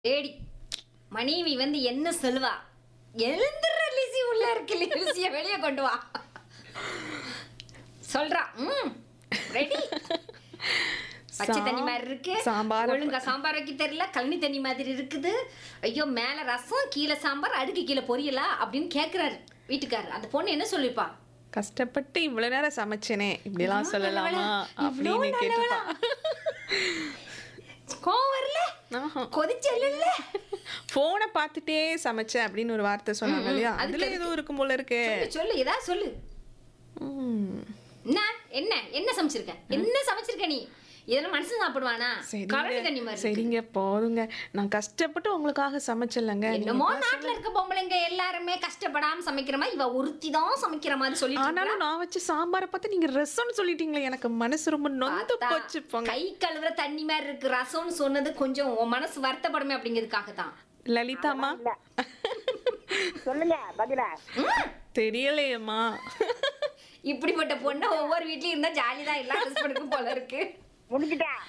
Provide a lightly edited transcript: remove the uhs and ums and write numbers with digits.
ஏடி மனைவி வந்து என்ன சொல்லுவா? எழுந்துற லிசி உள்ள இருக்கு, லிசிய வெளியே கொண்டு வா சொல்றா. ரெடி. பச்சை தண்ணி மாதிரி இருக்கு, சாம்பார் ஒழுங்கா சாம்பார் வைக்க தெரியல, கழனி தண்ணி மாதிரி இருக்குது. ஐயோ, மேல ரசம் கீழே சாம்பார் அடுக்கு கீழே பொரியலா அப்படின்னு கேக்குறாரு வீட்டுக்காரர். அந்த பொண்ணு என்ன சொல்லிப்பா? கஷ்டப்பட்டு இவ்வளவு நேரம் சமைச்சேனே இப்படிலாம் சொல்லலாமா அப்படின்னு கேட்டுப்பா. கோவம் வரல, கொதிச்சல்ல, போனை பார்த்துட்டே சமைச்சேன் அப்படின்னு ஒரு வார்த்தை சொன்னாங்க இல்லையா, அதுல ஏதோ இருக்கும் போல இருக்கு. சொல்லு ஏதாவது சொல்லு. என்ன என்ன என்ன சமைச்சிருக்க? என்ன சமைச்சிருக்க நீ? இதெல்லாம் மனுஷன் சாப்பிடுவானா? கரடி தண்ணி மாதிரி. சரிங்க போதுங்க, நான் கஷ்டப்பட்டு உங்களுக்காக சமைச்சலங்க. என்னமோ நாட்டுல இருக்க பொம்பளைங்க எல்லாருமே கஷ்டப்படாம சமைக்கிற மாதிரி இவ ஒருத்தி தான் சமைக்கிற மாதிரி சொல்லி. ஆனாலும் நான் வச்ச சாம்பாரை பார்த்து நீங்க ரசம்னு சொல்லிட்டீங்களே, எனக்கு மனசு ரொம்ப நொந்து போச்சு. கை கழுவுற தண்ணி மாதிரி இருக்கு ரசம்னு சொன்னது கொஞ்சம் உன் மனசு வருத்தப்படுமே அப்படிங்கிறதுக்காக தான். லலிதாமா சொல்லுங்க பதில. தெரியலையம்மா. இப்படிப்பட்ட பொண்ணு ஒவ்வொரு வீட்லயும் இருந்தா ஜாலிதான், எல்லாம் ட்ரெஸ் பண்ணுக்கும் போல இருக்கு. முடிஞ்சுட்டா